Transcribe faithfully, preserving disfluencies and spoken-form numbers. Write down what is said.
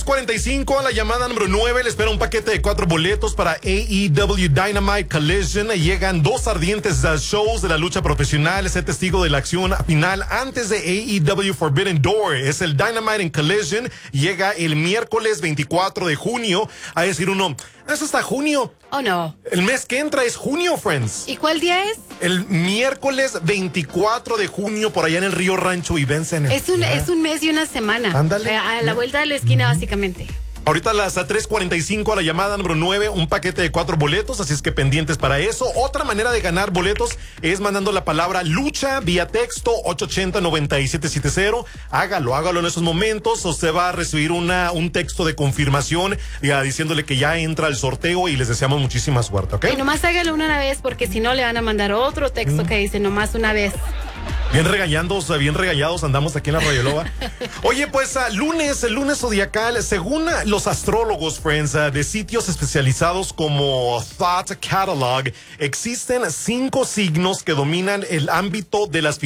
cuarenta y cinco a la llamada número nueve. Le espera un paquete de cuatro boletos para A E W Dynamite Collision. Llegan dos ardientes shows de la lucha profesional. Es el testigo de la acción final antes de A E W Forbidden Door. Es el Dynamite en Collision. Llega el miércoles veinticuatro de junio. A decir uno, ¿es hasta junio? Oh, no. El mes que entra es junio, friends. ¿Y cuál día es? El miércoles veinticuatro de junio, por allá en el Río Rancho Ibén Center. Es un, es un mes y una semana. Ándale. A, a la vuelta de la esquina, mm. básicamente. Ahorita a las tres cuarenta y cinco a la llamada número nueve, un paquete de cuatro boletos, así es que pendientes para eso. Otra manera de ganar boletos es mandando la palabra lucha vía texto ocho ocho cero, nueve siete siete cero. Hágalo, hágalo en esos momentos. Usted va a recibir una, un texto de confirmación ya, diciéndole que ya entra al sorteo y les deseamos muchísima suerte, ¿ok? Y nomás hágalo una vez porque si no le van a mandar otro texto mm. que dice nomás una vez. Bien regañados, bien regañados andamos aquí en la Radio Loba. Oye, pues uh, lunes, el lunes zodiacal, según uh, los astrólogos, friends, uh, de sitios especializados como Thought Catalog, existen cinco signos que dominan el ámbito de las